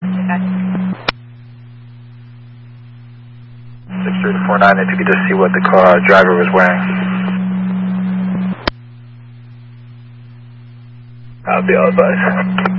Okay. 63249, if you could just see what the car driver was wearing. I'll be all advised.